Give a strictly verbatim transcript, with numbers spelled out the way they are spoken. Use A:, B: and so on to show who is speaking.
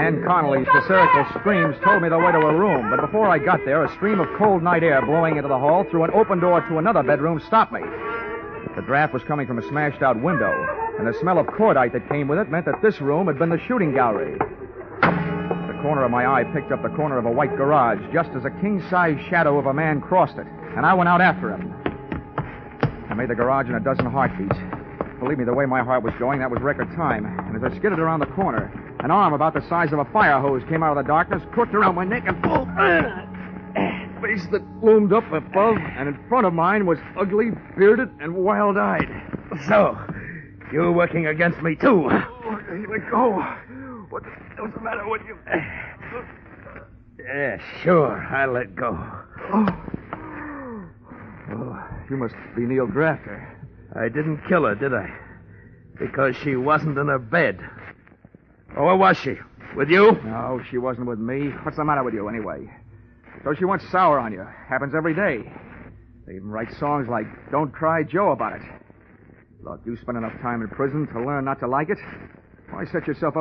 A: Ann Connolly's hysterical screams told me the way to her room, but before I got there, a stream of cold night air blowing into the hall through an open door to another bedroom stopped me. The draft was coming from a smashed-out window, and the smell of cordite that came with it meant that this room had been the shooting gallery. The corner of my eye picked up the corner of a white garage just as a king-size shadow of a man crossed it, and I went out after him. I made the garage in a dozen heartbeats. Believe me, the way my heart was going, that was record time. And as I skidded around the corner, an arm about the size of a fire hose came out of the darkness, crooked around my neck, and pulled a face that loomed up above, and in front of mine was ugly, bearded, and wild-eyed.
B: So, you're working against me, too.
A: Let go. What the hell's the matter with you?
B: Yeah, sure. I'll let go.
A: Oh. Oh, you must be Neil Drafter.
B: I didn't kill her, did I? Because she wasn't in her bed. Oh, where was she? With you?
A: No, she wasn't with me. What's the matter with you, anyway? So she went sour on you. Happens every day. They even write songs like Don't Cry Joe about it. Look, you spent enough time in prison to learn not to like it. Why set yourself up